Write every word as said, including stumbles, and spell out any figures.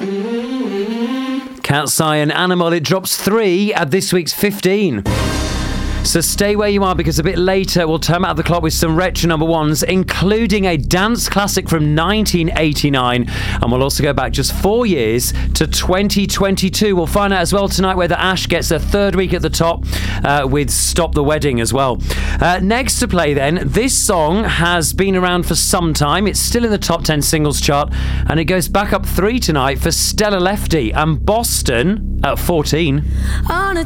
Cat's Eye and Animal. It drops three at this week's fifteen. So stay where you are, because a bit later we'll turn out the clock with some retro number ones, including a dance classic from nineteen eighty-nine. And we'll also go back just four years to twenty twenty-two. We'll find out as well tonight whether Ash gets a third week at the top uh, with Stop the Wedding as well. Uh, next to play then, this song has been around for some time. It's still in the top ten singles chart, and it goes back up three tonight for Stella Lefty and Boston at fourteen. On a